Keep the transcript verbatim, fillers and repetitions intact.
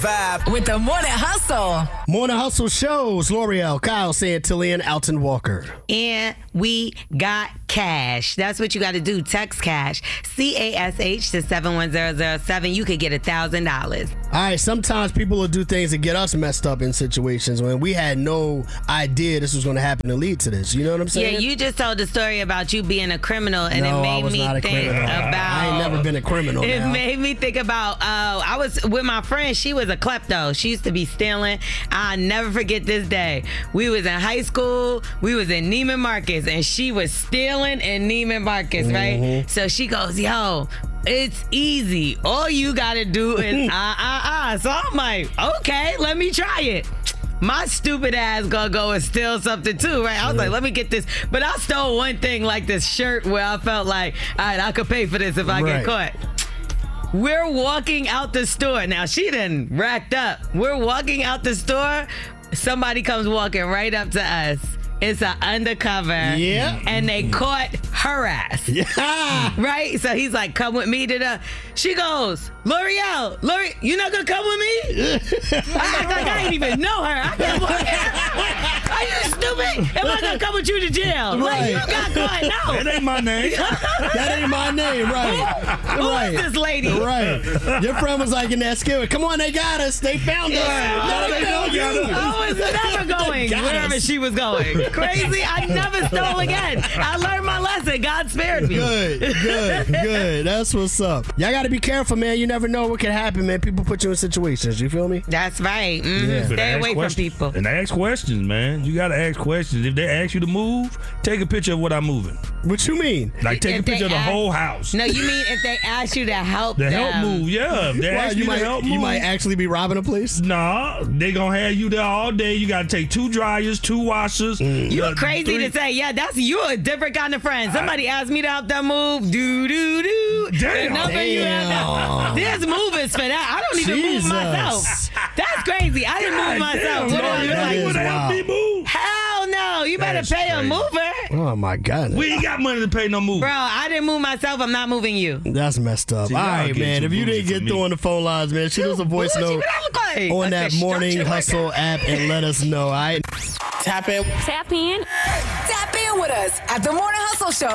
Vibe with the Morning Hustle. Morning Hustle shows L'Oreal, Kyle Santillan, Alton Walker. And we got cash. That's what you got to do. Text cash. C A S H to seven one zero zero seven. You could get one thousand dollars. All right, sometimes people will do things that get us messed up in situations when we had no idea this was going to happen to lead to this. You know what I'm saying? Yeah, you just told the story about you being a criminal, and no, it made I was me not a think criminal. about. I ain't never been a criminal. It now. made me think about. Uh, I was with my friend. She was a klepto. She used to be stealing. I'll never forget this day. We was in high school. We was in Neiman Marcus, and she was stealing in Neiman Marcus, right? Mm-hmm. So she goes, "Yo, it's easy. All you gotta do is ah ah ah." So I'm like, okay, let me try it. My stupid ass gonna go and steal something too, right? I was like, let me get this. But I stole one thing, like this shirt where I felt like, all right, I could pay for this if I Right. get caught. We're walking out the store. Now, she done racked up. We're walking out the store. Somebody comes walking right up to us. It's an undercover. Yeah. And they caught her ass. Yeah. Right? So he's like, come with me to the... She goes, L'Oreal, L'Oreal, you not gonna come with me? I act like I ain't even know her. I can't walk in. Are you stupid? Am I gonna come with you to jail? Like, you got caught. No. That ain't my name. That ain't my name, right? Who right. is this lady? Right. Your friend was like in that skill. Come on, they got us. They found us. Yeah. No, they don't got us. I was never going Got wherever us. she was going. Crazy. I never stole again. I learned my lesson. God spared me. Good, good, good. That's what's up. Y'all got to be careful, man. You never know what can happen, man. People put you in situations. You feel me? That's right. Mhm. Yeah. But Stay ask away from questions. people. And ask questions, man. You gotta ask questions. If they ask you to move, take a picture of what I'm moving. What you mean? Like take If a picture they of the ask- whole house. No, you mean if they ask you to help The them. help move, yeah. If they Why, ask you you might, to help you move. might actually be robbing a place? Nah, they gonna have you there all day. You gotta take two dryers, two washers. You uh, crazy three- to say, yeah, that's you a different kind of friend. Somebody asked me to help them move. Do, do, do. Damn. The number you have. There's movers for that. I don't even Jesus. move myself. That's crazy. I didn't move myself. Damn, What Lord, are you you that like? is wanna help wild. me move? Hell no. You better That's pay a crazy. mover. Oh, my God. We ain't got money to pay no move. Bro, I didn't move myself. I'm not moving you. That's messed up. See, All y'all right, getting man. too If you bougie didn't get for through me. on the phone lines, man, shoot us a voice Bougie, note what I look like? on Like that a Morning structure like Hustle that? app and let us know, all right? Tap in. Tap in. Tap in with us at the Morning Hustle Show.